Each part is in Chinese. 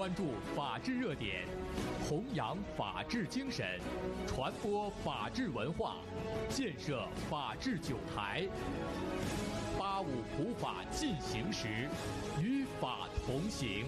关注法治热点，弘扬法治精神，传播法治文化，建设法治酒台。85普法进行时，与法同行。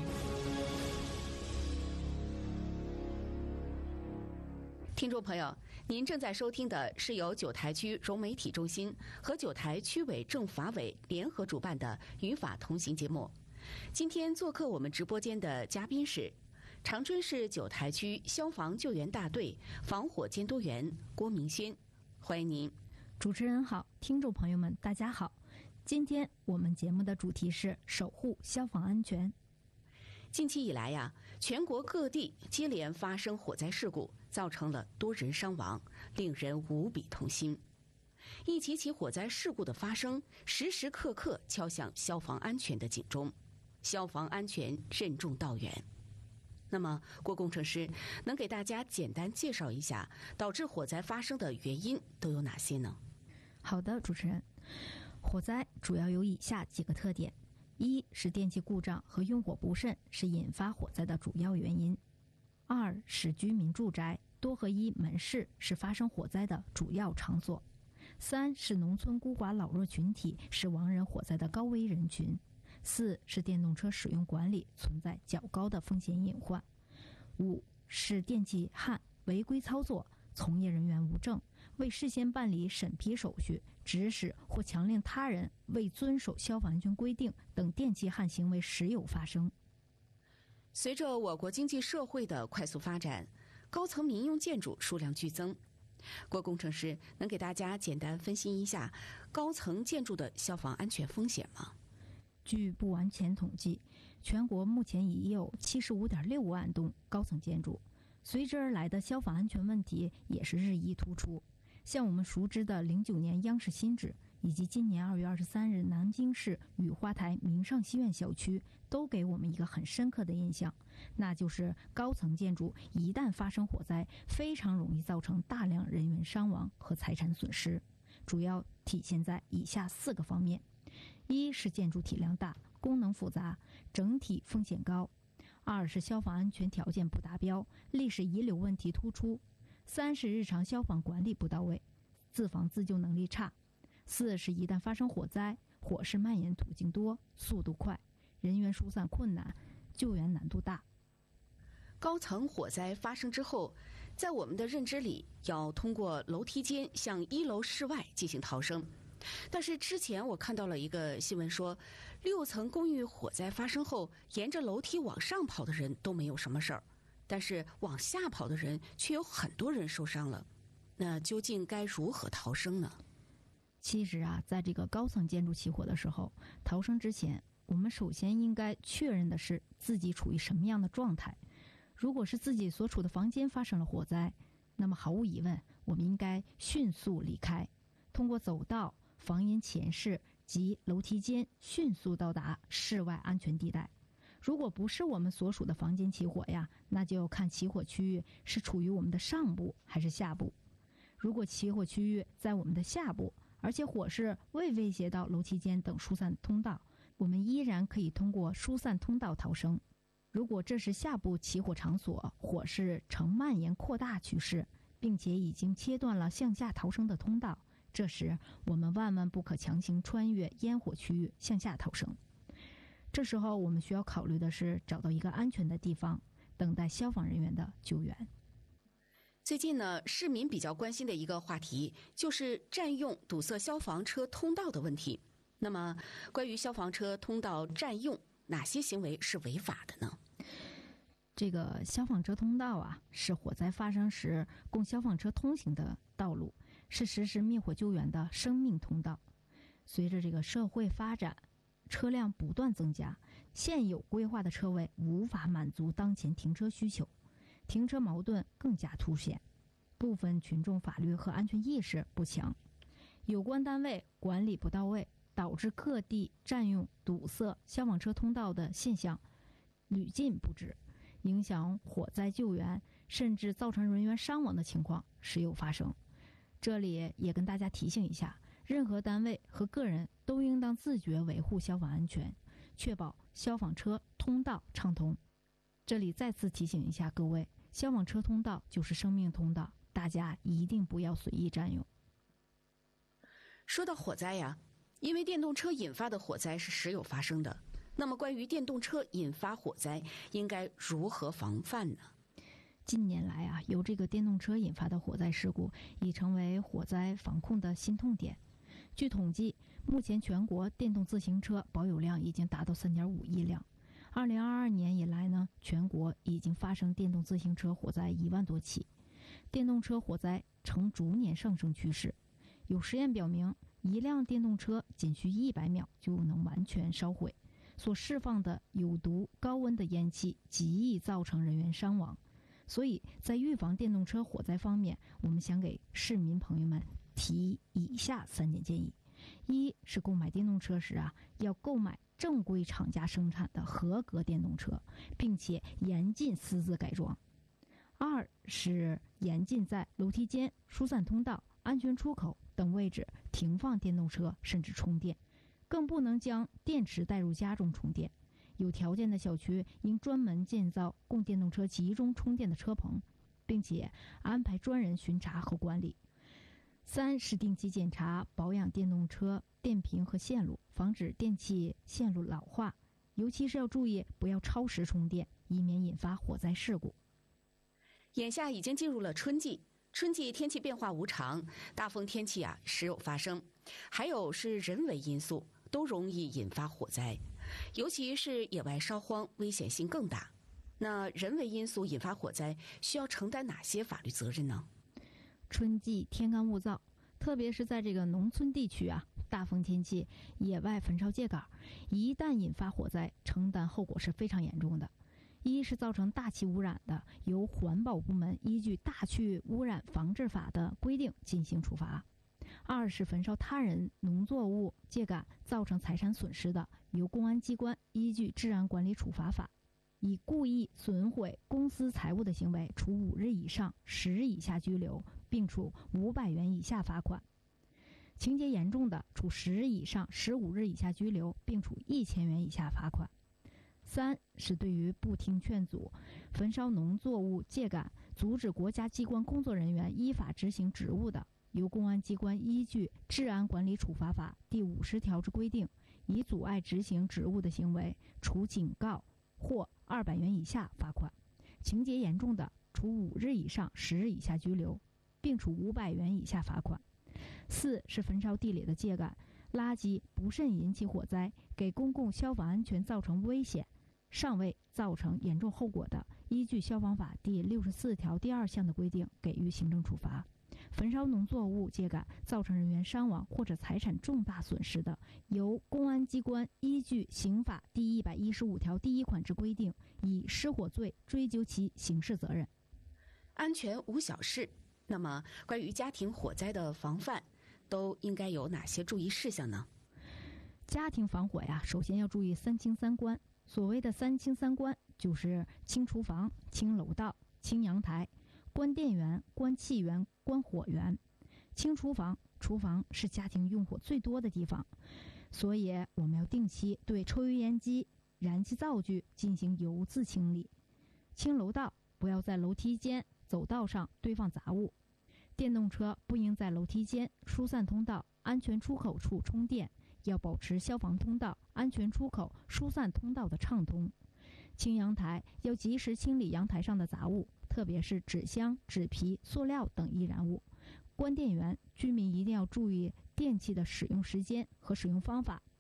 听众朋友，您正在收听的是由九台区融媒体中心和九台区委政法委联合主办的《与法同行》节目。今天做客我们直播间的嘉宾是长春市九台区消防救援大队防火监督员郭明轩，欢迎您。 主持人好，听众朋友们大家好。今天我们节目的主题是守护消防安全。 近期以来呀，全国各地接连发生火灾事故，造成了多人伤亡，令人无比痛心。一起起火灾事故的发生，时时刻刻敲响消防安全的警钟，消防安全任重道远。那么，郭工程师能给大家简单介绍一下导致火灾发生的原因都有哪些呢？ 好的，主持人。火灾主要有以下几个特点：一是电气故障和用火不慎是引发火灾的主要原因；二是居民住宅、多合一门市是发生火灾的主要场所；三是农村孤寡老弱群体是亡人火灾的高危人群；四是电动车使用管理存在较高的风险隐患；五是电气焊违规操作，从业人员无证，未事先办理审批手续，指使或强令他人未遵守消防安全规定等电气焊行为时有发生。 随着我国经济社会的快速发展，高层民用建筑数量剧增。郭工程师能给大家简单分析一下高层建筑的消防安全风险吗？ 据不完全统计，全国目前已有75.6万栋高层建筑，随之而来的消防安全问题也是日益突出。像我们熟知的09年央视新址，以及今年2月23日南京市雨花台明上西苑小区，都给我们一个很深刻的印象，那就是高层建筑一旦发生火灾，非常容易造成大量人员伤亡和财产损失，主要体现在以下4个方面：一是建筑体量大，功能复杂，整体风险高；二是消防安全条件不达标，历史遗留问题突出；三是日常消防管理不到位，自防自救能力差；四是一旦发生火灾，火势蔓延途径多，速度快，人员疏散困难，救援难度大。 高层火灾发生之后，在我们的认知里，要通过楼梯间向1楼室外进行逃生。但是之前我看到了一个新闻说，6层公寓火灾发生后，沿着楼梯往上跑的人都没有什么事儿，但是往下跑的人却有很多人受伤了。那究竟该如何逃生呢？ 其实啊，在这个高层建筑起火的时候，逃生之前，我们首先应该确认的是自己处于什么样的状态。如果是自己所处的房间发生了火灾，那么毫无疑问，我们应该迅速离开，通过走道、房檐前室及楼梯间迅速到达室外安全地带。如果不是我们所属的房间起火呀，那就要看起火区域是处于我们的上部还是下部。如果起火区域在我们的下部，而且火势未威胁到楼梯间等疏散通道，我们依然可以通过疏散通道逃生。如果这是下部起火场所，火势呈蔓延扩大趋势，并且已经切断了向下逃生的通道，这时我们万万不可强行穿越烟火区域向下逃生。这时候我们需要考虑的是找到一个安全的地方，等待消防人员的救援。 最近呢，市民比较关心的一个话题就是占用堵塞消防车通道的问题。那么关于消防车通道占用，哪些行为是违法的呢？ 这个消防车通道啊，是火灾发生时供消防车通行的道路，是实施灭火救援的生命通道。随着这个社会发展，车辆不断增加，现有规划的车位无法满足当前停车需求，停车矛盾更加凸显，部分群众法律和安全意识不强，有关单位管理不到位，导致各地占用堵塞消防车通道的现象屡禁不止，影响火灾救援，甚至造成人员伤亡的情况时有发生。这里也跟大家提醒一下，任何单位和个人都应当自觉维护消防安全，确保消防车通道畅通。 这里再次提醒一下各位，消防车通道就是生命通道，大家一定不要随意占用。 说到火灾呀，因为电动车引发的火灾是时有发生的，那么关于电动车引发火灾应该如何防范呢？ 近年来啊，由这个电动车引发的火灾事故已成为火灾防控的新痛点。据统计，目前全国电动自行车保有量已经达到3.5亿辆。2022年以来呢，全国已经发生电动自行车火灾1万多起，电动车火灾呈逐年上升趋势。有实验表明，一辆电动车仅需100秒就能完全烧毁，所释放的有毒高温的烟气极易造成人员伤亡。所以在预防电动车火灾方面，我们想给市民朋友们提以下3点建议：一是购买电动车时要购买正规厂家生产的合格电动车，并且严禁私自改装；二是严禁在楼梯间、疏散通道、安全出口等位置停放电动车甚至充电，更不能将电池带入家中充电。有条件的小区应专门建造供电动车集中充电的车棚，并且安排专人巡查和管理。三是定期检查保养电动车电瓶和线路，防止电气线路老化，尤其是要注意不要超时充电，以免引发火灾事故。 眼下已经进入了春季，春季天气变化无常，大风天气时有发生，还有是人为因素，都容易引发火灾，尤其是野外烧荒，危险性更大。那人为因素引发火灾，需要承担哪些法律责任呢？ 春季天干物燥，特别是在这个农村地区大风天气，野外焚烧秸秆，一旦引发火灾，承担后果是非常严重的。一是造成大气污染的，由环保部门依据《大气污染防治法》的规定进行处罚；二是焚烧他人农作物秸秆造成财产损失的，由公安机关依据《治安管理处罚法》以故意损毁公私财物的行为，处5日以上10日以下拘留，并处500元以下罚款；情节严重的，处10日以上15日以下拘留，并处1000元以下罚款。三是对于不听劝阻、焚烧农作物秸秆、阻止国家机关工作人员依法执行职务的，由公安机关依据《治安管理处罚法》第50条之规定，以阻碍执行职务的行为，处警告或200元以下罚款；情节严重的，处5日以上10日以下拘留，并处500元以下罚款。四是焚烧地里的秸秆、垃圾不慎引起火灾，给公共消防安全造成危险，尚未造成严重后果的，依据消防法第64条第2项的规定给予行政处罚；焚烧农作物秸秆造成人员伤亡或者财产重大损失的，由公安机关依据刑法第115条第1款之规定，以失火罪追究其刑事责任。 安全无小事，那么关于家庭火灾的防范，都应该有哪些注意事项呢？ 家庭防火首先要注意3清3关。所谓的3清3关，就是清厨房、清楼道、清阳台，关电源、关气源、关火源。清厨房，厨房是家庭用火最多的地方，所以我们要定期对抽油烟机、燃气灶具进行油渍清理。清楼道，不要在楼梯间、走道上堆放杂物。电动车不应在楼梯间、疏散通道、安全出口处充电，要保持消防通道、安全出口、疏散通道的畅通。清阳台，要及时清理阳台上的杂物，特别是纸箱、纸皮、塑料等易燃物。关电源，居民一定要注意电器的使用时间和使用方法，